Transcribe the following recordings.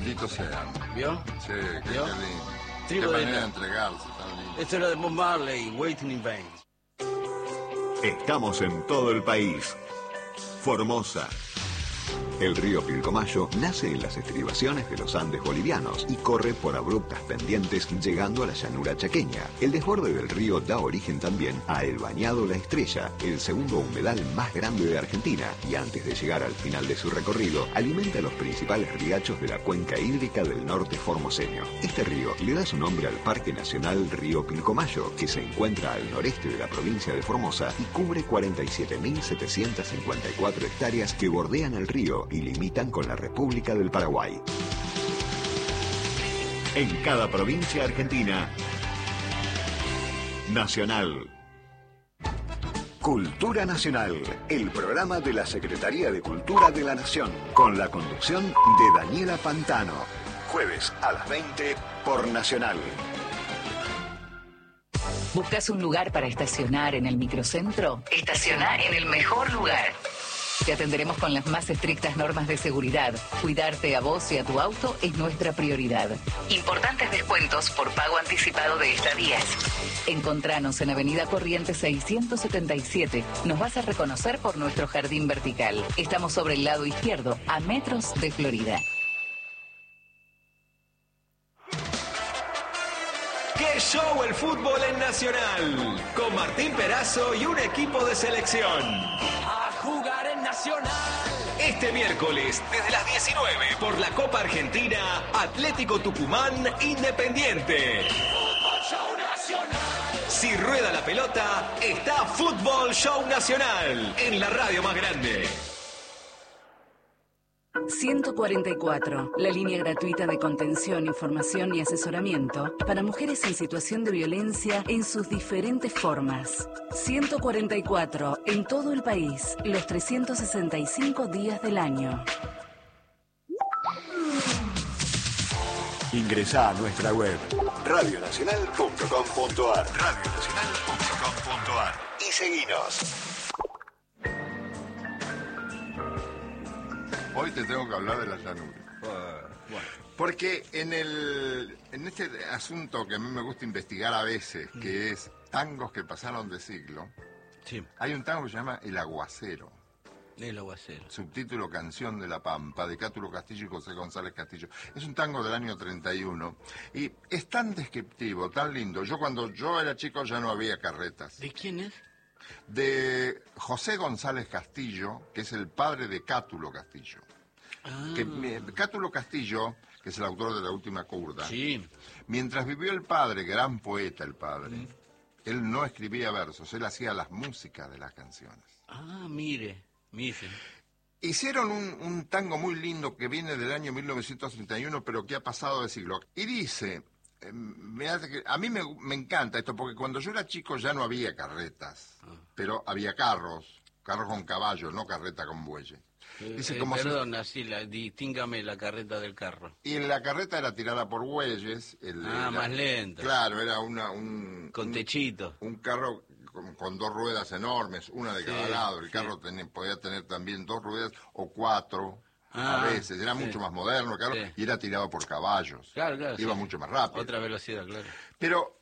Benditos sean. ¿Vio? Sí, qué ¿Vio? lindo. Trigo Qué de manera de la- entregarse, tan lindo. Esto era de Bob Marley, Waiting in Vain. Estamos en todo el país. Formosa. El río Pilcomayo nace en las estribaciones de los Andes bolivianos y corre por abruptas pendientes llegando a la llanura chaqueña. El desborde del río da origen también a El Bañado La Estrella, el segundo humedal más grande de Argentina, y antes de llegar al final de su recorrido, alimenta los principales riachos de la cuenca hídrica del norte formoseño. Este río le da su nombre al Parque Nacional Río Pilcomayo, que se encuentra al noreste de la provincia de Formosa y cubre 47.754 hectáreas que bordean el río y limitan con la República del Paraguay. En cada provincia argentina, Nacional. Cultura Nacional, el programa de la Secretaría de Cultura de la Nación, con la conducción de Daniela Pantano. Jueves a las 20 por Nacional. ¿Buscas un lugar para estacionar en el microcentro? Estacioná en el mejor lugar. Te atenderemos con las más estrictas normas de seguridad. Cuidarte a vos y a tu auto es nuestra prioridad. Importantes descuentos por pago anticipado de estadías. Encontranos en Avenida Corrientes 677. Nos vas a reconocer por nuestro jardín vertical. Estamos sobre el lado izquierdo, a metros de Florida. ¡Qué show el fútbol en Nacional! Con Martín Perazo y un equipo de selección. A jugar en Nacional. Este miércoles, desde las 19, por la Copa Argentina, Atlético Tucumán Independiente. Fútbol Show Nacional. Si rueda la pelota, está Fútbol Show Nacional, en la radio más grande. 144, la línea gratuita de contención, información y asesoramiento para mujeres en situación de violencia en sus diferentes formas. 144, en todo el país, los 365 días del año. Ingresá a nuestra web radionacional.com.ar radionacional.com.ar y seguinos. Hoy te tengo que hablar de la llanura. Bueno, Porque en este asunto que a mí me gusta investigar a veces, que es tangos que pasaron de siglo, sí, hay un tango que se llama El Aguacero. el aguacero. Subtítulo Canción de la Pampa, de Cátulo Castillo y José González Castillo. Es un tango del año 31 y es tan descriptivo, tan lindo. Cuando yo era chico ya no había carretas. ¿De quién es? De José González Castillo, que es el padre de Cátulo Castillo. Cátulo Castillo, que es el autor de La Última Curda, Sí. mientras vivió el padre, gran poeta el padre, él no escribía versos, él hacía las músicas de las canciones. Ah, mire. Hicieron un tango muy lindo que viene del año 1931, pero que ha pasado de siglo. Y dice, a mí me encanta esto, porque cuando yo era chico ya no había carretas, pero había carros con caballos, no carreta con bueyes. Dice, Perdón, así, distíngame la carreta del carro. Y en la carreta era tirada por bueyes. Más lento. Claro, era Con techito. un carro con dos ruedas enormes, una de cada lado. El carro podía tener también dos ruedas o cuatro a veces. Era mucho más moderno el carro y era tirado por caballos. Claro, Iba mucho más rápido. Otra velocidad, claro. Pero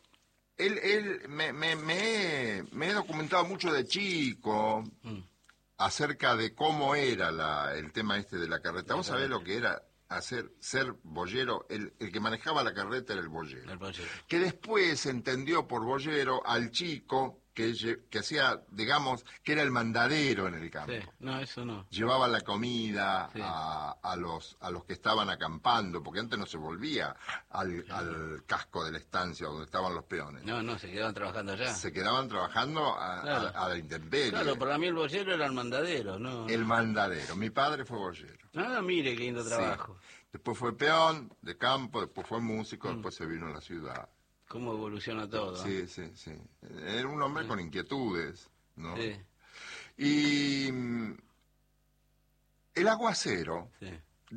me he documentado mucho de chico acerca de cómo era el tema este de la carreta. ¿Vos sabés lo que era ser boyero? El que manejaba la carreta era el boyero. Que después entendió por boyero al chico que hacía, digamos, que era el mandadero en el campo. Sí. No, eso no. Llevaba la comida a los que estaban acampando, porque antes no se volvía al casco de la estancia donde estaban los peones. No, se quedaban trabajando allá. Se quedaban trabajando a la intemperie. Claro, para mí el boyero era el mandadero, ¿no? El mandadero. Mi padre fue boyero. Ah, mire, qué lindo trabajo. Sí. Después fue peón de campo, después fue músico, después se vino a la ciudad. Cómo evoluciona todo. Sí. Era un hombre con inquietudes, ¿no? Sí. Y el aguacero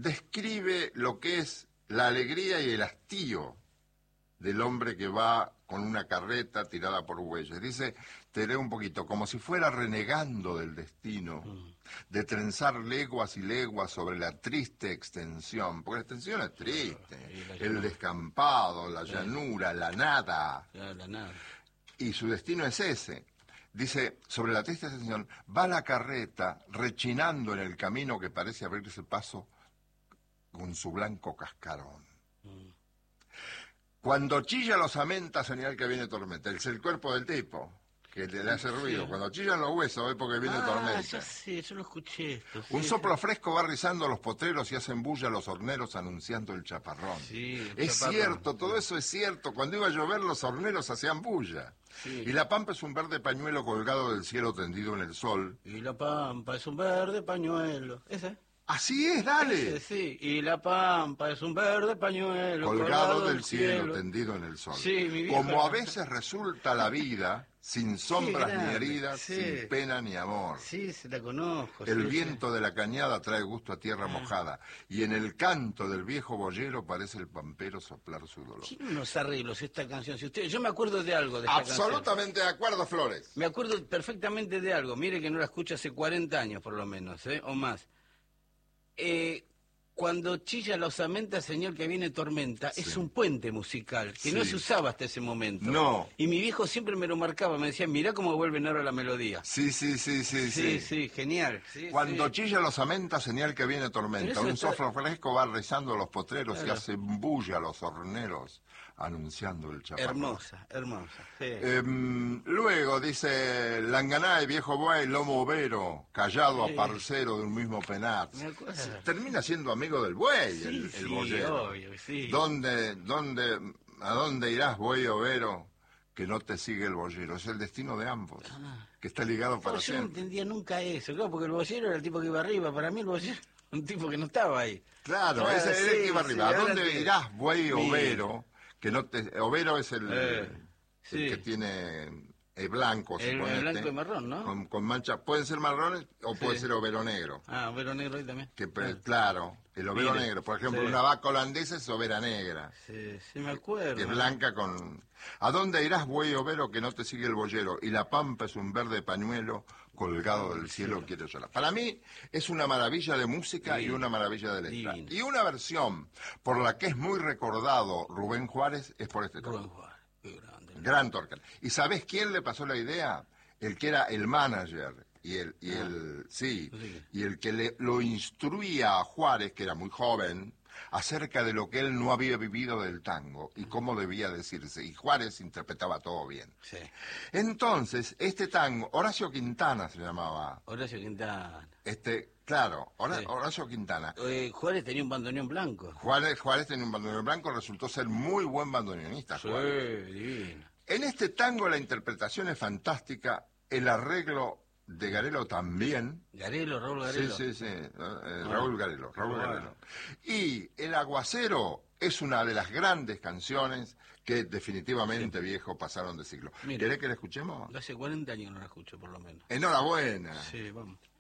describe lo que es la alegría y el hastío del hombre que va con una carreta tirada por bueyes. Dice, te leo un poquito, como si fuera renegando del destino, de trenzar leguas y leguas sobre la triste extensión, porque la extensión es triste, el descampado, la llanura, la nada. Claro, la nada. Y su destino es ese. Dice, sobre la triste extensión, va la carreta rechinando en el camino que parece abrirse paso con su blanco cascarón. Cuando chilla los amentas, señal que viene tormenta. Es el cuerpo del tipo que le hace ruido. Cuando chillan los huesos es porque viene tormenta. Yo lo escuché esto. Un soplo fresco va rizando los potreros y hacen bulla los horneros anunciando el chaparrón. Es cierto, todo eso es cierto. Cuando iba a llover los horneros hacían bulla. Sí. Y la pampa es un verde pañuelo colgado del cielo tendido en el sol. Y la pampa es un verde pañuelo. ¿Ese? Así es, dale. Sí, y la pampa es un verde pañuelo colgado del cielo, tendido en el sol. Sí, como a veces resulta la vida, sin sombras ni heridas, sin pena ni amor. Sí, se la conozco. El viento de la cañada trae gusto a tierra mojada, y en el canto del viejo boyero parece el pampero soplar su dolor. Tiene unos arreglos esta canción. Yo me acuerdo de algo de esta Absolutamente canción. De acuerdo, Flores. Me acuerdo perfectamente de algo. Mire que no la escucho hace 40 años por lo menos, o más. Cuando chilla la osamenta, señor, que viene tormenta, es un puente musical que no se usaba hasta ese momento. No. Y mi viejo siempre me lo marcaba, me decía, mirá cómo vuelven ahora la melodía. Sí, genial. Cuando chilla la osamenta, señal que viene tormenta. Un soplo fresco va rezando los potreros y hace bulla a los horneros, anunciando el chaparrón. Hermosa. Sí. Luego dice, Langaná, viejo buey, lomo overo, callado a parcero de un mismo penar. Termina siendo amigo del buey, el boyero. Obvio, sí. ¿A dónde irás, buey overo, que no te sigue el boyero? Es el destino de ambos, que está ligado para siempre. Yo no entendía nunca eso, claro, porque el boyero era el tipo que iba arriba. Para mí el boyero era un tipo que no estaba ahí. Claro, ese es el que iba arriba. ¿A dónde irás, buey overo? Que no te... Overo es el que tiene blanco, el blanco y marrón, ¿no? Con manchas. Pueden ser marrones o puede ser overo negro. Overo negro ahí también. Claro, el overo negro. Por ejemplo, una vaca holandesa es overa negra. Sí, me acuerdo. Que es blanca con... ¿A dónde irás, buey overo, que no te sigue el boyero? Y la pampa es un verde pañuelo colgado del cielo, quiere llorar. Para mí es una maravilla de música y una maravilla de letra. Y una versión por la que es muy recordado Rubén Juárez es por este toque. Rubén Juárez, qué grande. Gran Torcal. ¿Y sabés quién le pasó la idea? El que era el manager y el que lo instruía a Juárez, que era muy joven, acerca de lo que él no había vivido del tango y cómo debía decirse. Y Juárez interpretaba todo bien. Sí. Entonces, este tango, Horacio Quintana se llamaba. Horacio Quintana. Horacio Quintana. Juárez tenía un bandoneón blanco. Juárez tenía un bandoneón blanco, resultó ser muy buen bandoneonista. Juárez. Divino. En este tango la interpretación es fantástica, el arreglo de Garelo también. Raúl Garelo. Sí. Raúl Garelo. Y El Aguacero es una de las grandes canciones que definitivamente, viejo, pasaron de siglo. ¿Querés que la escuchemos? Hace 40 años que no la escucho, por lo menos. Enhorabuena. Sí, vamos.